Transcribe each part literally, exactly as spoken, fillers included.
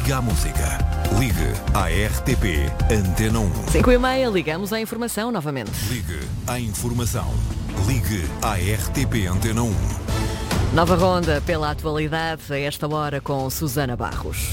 Liga à música. Ligue à R T P Antena um. cinco e meia, ligamos à informação novamente. Ligue à informação. Ligue à R T P Antena um. Nova ronda pela atualidade, a esta hora com Susana Barros.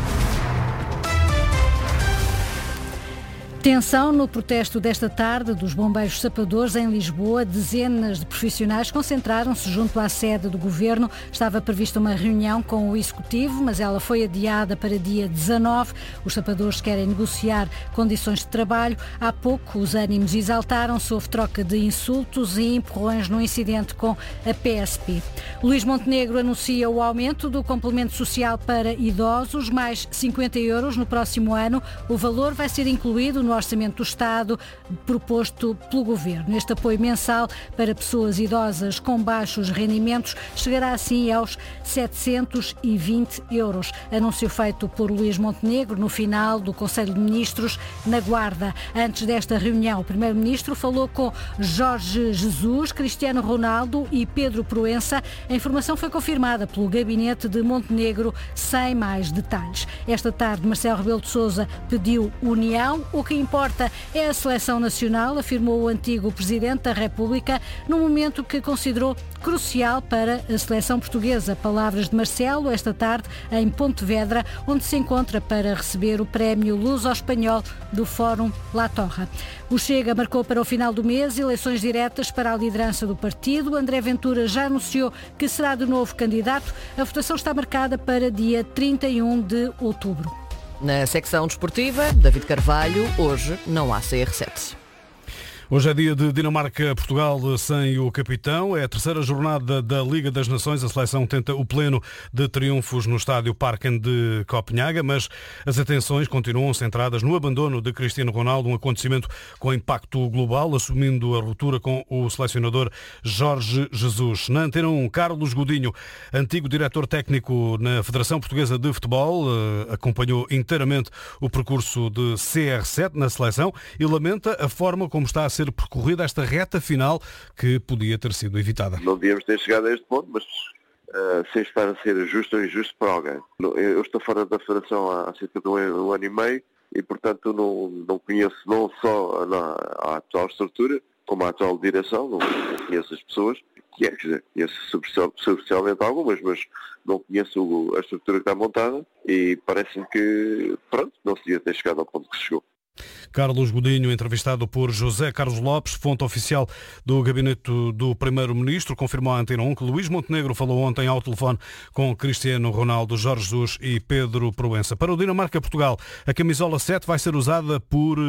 Tensão no protesto desta tarde dos bombeiros sapadores em Lisboa. Dezenas de profissionais concentraram-se junto à sede do Governo. Estava prevista uma reunião com o Executivo, mas ela foi adiada para dia dezanove. Os sapadores querem negociar condições de trabalho. Há pouco os ânimos exaltaram-se, houve troca de insultos e empurrões no incidente com a P S P. Luís Montenegro anuncia o aumento do complemento social para idosos, mais cinquenta euros no próximo ano. O valor vai ser incluído no Orçamento do Estado proposto pelo Governo. Este apoio mensal para pessoas idosas com baixos rendimentos chegará assim aos setecentos e vinte euros. Anúncio feito por Luís Montenegro no final do Conselho de Ministros na Guarda. Antes desta reunião, o Primeiro-Ministro falou com Jorge Jesus, Cristiano Ronaldo e Pedro Proença. A informação foi confirmada pelo gabinete de Montenegro sem mais detalhes. Esta tarde, Marcelo Rebelo de Sousa pediu união. O que importa é a seleção nacional, afirmou o antigo Presidente da República, num momento que considerou crucial para a seleção portuguesa. Palavras de Marcelo esta tarde em Pontevedra, onde se encontra para receber o prémio Luso-Espanhol do Fórum La Torre. O Chega marcou para o final do mês eleições diretas para a liderança do partido. André Ventura já anunciou que será de novo candidato. A votação está marcada para dia trinta e um de outubro. Na secção desportiva, David Carvalho, hoje não há C R sete. Hoje é dia de Dinamarca-Portugal sem o capitão. É a terceira jornada da Liga das Nações. A seleção tenta o pleno de triunfos no estádio Parken de Copenhaga, mas as atenções continuam centradas no abandono de Cristiano Ronaldo, um acontecimento com impacto global, assumindo a ruptura com o selecionador Jorge Jesus. Na Antena um, Carlos Godinho, antigo diretor técnico na Federação Portuguesa de Futebol, acompanhou inteiramente o percurso de C R sete na seleção e lamenta a forma como está a ser percorrida esta reta final que podia ter sido evitada. Não devíamos ter chegado a este ponto, mas uh, sem estar a ser justo ou injusto para alguém. Eu estou fora da Federação há cerca de um ano, um ano e meio e, portanto, não, não conheço não só a, a atual estrutura, como a atual direção, não, não conheço as pessoas, que é, quer dizer, conheço superficial, superficialmente algumas, mas não conheço a estrutura que está montada e parece-me que, pronto, não se devia ter chegado ao ponto que se chegou. Carlos Godinho, entrevistado por José Carlos Lopes, fonte oficial do gabinete do Primeiro-Ministro, confirmou à Antena um que Luís Montenegro falou ontem ao telefone com Cristiano Ronaldo, Jorge Jesus e Pedro Proença. Para o Dinamarca-Portugal, a camisola sete vai ser usada por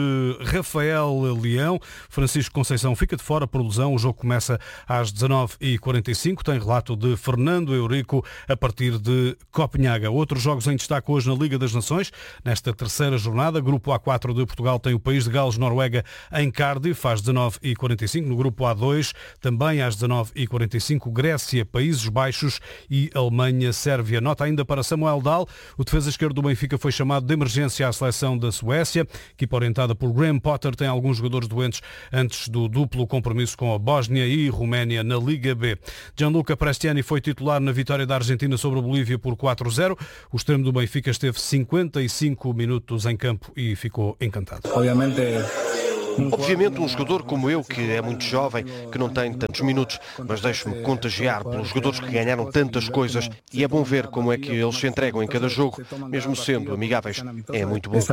Rafael Leão. Francisco Conceição fica de fora por lesão. O jogo começa às dezanove e quarenta e cinco. Tem relato de Fernando Eurico a partir de Copenhaga. Outros jogos em destaque hoje na Liga das Nações. Nesta terceira jornada, Grupo A quatro de Portugal tem o país de Gales, Noruega, em Cardiff, às dezanove e quarenta e cinco. No grupo A dois, também às dezanove e quarenta e cinco, Grécia, Países Baixos e Alemanha, Sérvia. Nota ainda para Samuel Dahl, o defesa esquerdo do Benfica foi chamado de emergência à seleção da Suécia. A equipa orientada por Graham Potter tem alguns jogadores doentes antes do duplo compromisso com a Bósnia e Roménia na Liga B. Gianluca Prestiani foi titular na vitória da Argentina sobre a Bolívia por quatro a zero. O extremo do Benfica esteve cinquenta e cinco minutos em campo e ficou encantado. Obviamente Obviamente um jogador como eu, que é muito jovem, que não tem tantos minutos, mas deixo-me contagiar pelos jogadores que ganharam tantas coisas e é bom ver como é que eles se entregam em cada jogo, mesmo sendo amigáveis. É muito bom.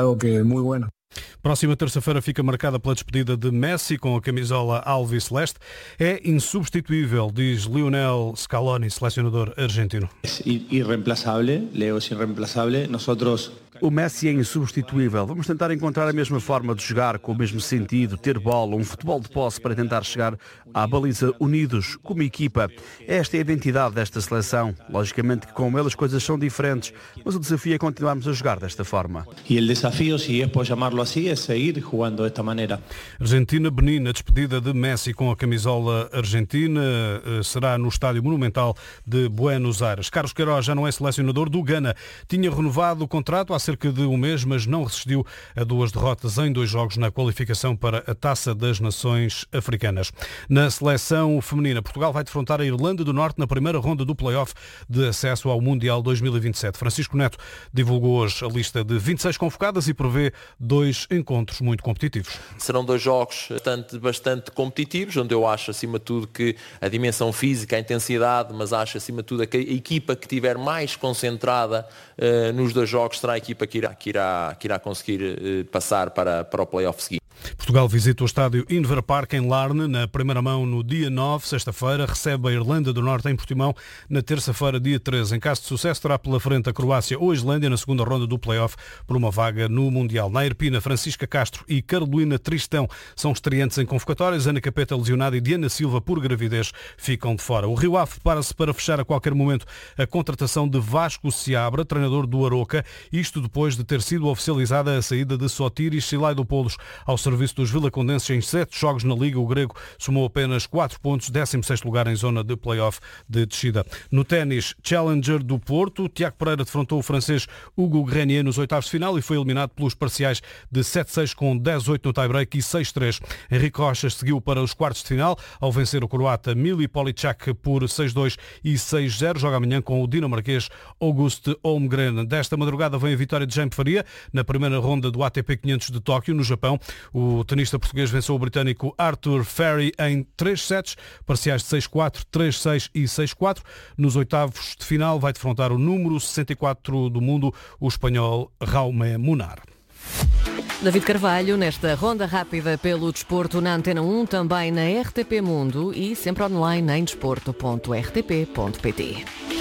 Próxima terça-feira fica marcada pela despedida de Messi com a camisola alvo e celeste. É insubstituível, diz Lionel Scaloni, selecionador argentino. É irreemplaçável, Leo é irreemplaçável. Nosotros O Messi é insubstituível. Vamos tentar encontrar a mesma forma de jogar, com o mesmo sentido, ter bola, um futebol de posse para tentar chegar à baliza unidos, como equipa. Esta é a identidade desta seleção. Logicamente que com ele as coisas são diferentes, mas o desafio é continuarmos a jogar desta forma. E o desafio, se é por chamarlo assim, é seguir jogando desta maneira. Argentina-Benin, a despedida de Messi com a camisola argentina será no Estádio Monumental de Buenos Aires. Carlos Queiroz já não é selecionador do Ghana. Tinha renovado o contrato há cerca de um mês, mas não resistiu a duas derrotas em dois jogos na qualificação para a Taça das Nações Africanas. Na seleção feminina, Portugal vai defrontar a Irlanda do Norte na primeira ronda do play-off de acesso ao Mundial dois mil e vinte e sete. Francisco Neto divulgou hoje a lista de vinte e seis convocadas e prevê dois encontros muito competitivos. Serão dois jogos bastante, bastante competitivos, onde eu acho, acima de tudo, que a dimensão física, a intensidade, mas acho, acima de tudo, que a equipa que estiver mais concentrada uh, nos dois jogos será a equipa que irá, que irá, que irá conseguir uh, passar para, para o play-off seguinte. Portugal visita o estádio Inver Park em Larne na primeira mão no dia nove, sexta-feira, recebe a Irlanda do Norte em Portimão na terça-feira, dia treze. Em caso de sucesso, terá pela frente a Croácia ou a Islândia na segunda ronda do play-off por uma vaga no Mundial. Na Irpina, Francisca Castro e Carolina Tristão são estreantes em convocatórias. Ana Capeta, lesionada, e Diana Silva, por gravidez, ficam de fora. O Rio Ave prepara-se para fechar a qualquer momento a contratação de Vasco Seabra, treinador do Aroca, isto depois de ter sido oficializada a saída de Sotiris Silaidopoulos ao serviço dos vilacondenses. Em sete jogos na Liga, o grego somou apenas quatro pontos, décimo sexto lugar em zona de play-off de descida. No ténis, Challenger do Porto, Tiago Pereira defrontou o francês Hugo Grenier nos oitavos de final e foi eliminado pelos parciais de sete seis com dez oito no tie-break e seis três. Henrique Rochas seguiu para os quartos de final ao vencer o croata Mili Policak por seis dois e seis zero. Joga amanhã com o dinamarquês Auguste Holmgren. Desta madrugada vem a vitória de Jaime Faria na primeira ronda do A T P quinhentos de Tóquio, no Japão. O tenista português venceu o britânico Arthur Ferry em três sets, parciais de seis quatro, três seis e seis quatro. Nos oitavos de final vai defrontar o número sessenta e quatro do mundo, o espanhol Jaume Munar. David Carvalho, nesta ronda rápida pelo desporto na Antena um, também na R T P Mundo e sempre online em desporto ponto r t p ponto p t.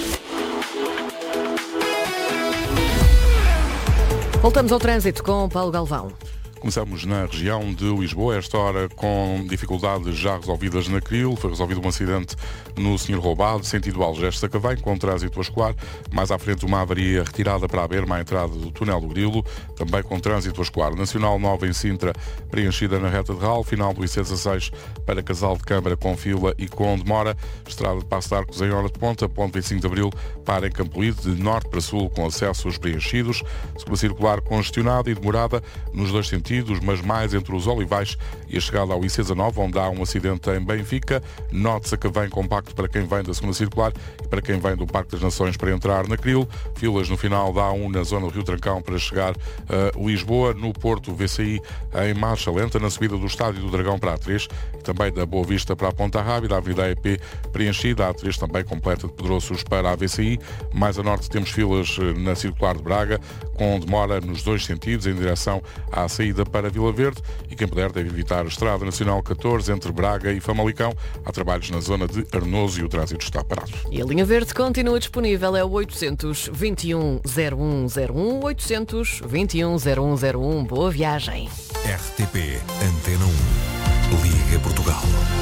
Voltamos ao trânsito com Paulo Galvão. Começamos na região de Lisboa, esta hora com dificuldades já resolvidas na Cril. Foi resolvido um acidente no Senhor Roubado, sentido Algés-Sacavém, com trânsito a escoar. Mais à frente, uma avaria retirada para a berma à entrada do túnel do Grilo, também com trânsito a escoar. Nacional nove em Sintra, preenchida na reta de Ral. Final do I C dezasseis para Casal de Câmara, com fila e com demora. Estrada de Passo de Arcos em hora de ponta, ponto vinte e cinco de Abril, para em Campolide, de norte para sul, com acessos preenchidos. Segunda circular congestionada e demorada nos dois sentidos, mas mais entre os Olivais e a chegada ao I C dezanove, onde há um acidente em Benfica. Note-se que vem compacto para quem vem da segunda circular e para quem vem do Parque das Nações para entrar na Cril. Filas no final da A um na zona do Rio Trancão para chegar a Lisboa. No Porto, V C I em marcha lenta na subida do Estádio do Dragão para a A três e também da Boa Vista para a Ponta Rábida. A Avenida E P preenchida, a A três também completa de Pedroços para a V C I. Mais a norte temos filas na circular de Braga, com demora nos dois sentidos em direção à saída para Vila Verde, e quem puder deve evitar a Estrada Nacional catorze entre Braga e Famalicão. Há trabalhos na zona de Arnoso e o trânsito está parado. E a linha verde continua disponível, é o oitocentos vinte e um zero um zero um, oitocentos vinte e um zero um zero um. Boa viagem. R T P Antena um. Liga Portugal.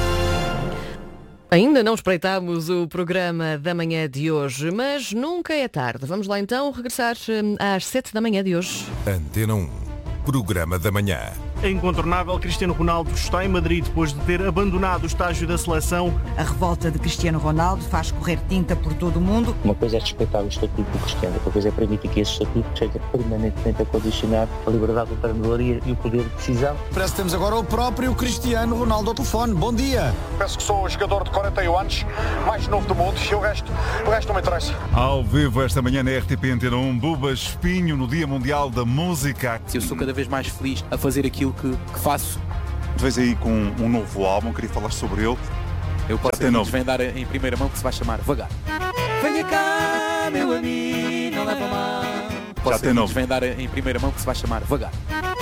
Ainda não espreitámos o programa da manhã de hoje, mas nunca é tarde. Vamos lá então regressar às sete da manhã de hoje. Antena um. Programa da manhã. É incontornável, Cristiano Ronaldo está em Madrid depois de ter abandonado o estágio da seleção. A revolta de Cristiano Ronaldo faz correr tinta por todo o mundo. Uma coisa é respeitar o estatuto do Cristiano, outra coisa é permitir que esse estatuto seja permanentemente a condicionar a liberdade do treinador e o poder de decisão. Parece que temos agora o próprio Cristiano Ronaldo ao telefone. Bom dia. Penso que sou o jogador de quarenta e um anos, mais novo do mundo, e o resto, o resto não me interessa. Ao vivo esta manhã na R T P Antena um, Buba Espinho no Dia Mundial da Música. Eu sou cada vez mais feliz a fazer aquilo que, que faço. Tu vens aí com um novo álbum, queria falar sobre ele. Eu posso desvendar em primeira mão, que se vai chamar Vagar. Venha cá, meu amigo, não leva mal. Posso desvendar em primeira mão, que se vai chamar Vagar.